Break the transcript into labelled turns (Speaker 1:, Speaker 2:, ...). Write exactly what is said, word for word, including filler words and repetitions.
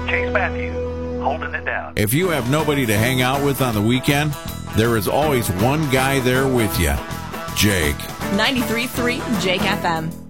Speaker 1: Chase Matthews, holding it down.
Speaker 2: If you have nobody to hang out with on the weekend, there is always one guy there with you. Jake.
Speaker 3: ninety-three point three Jake F M.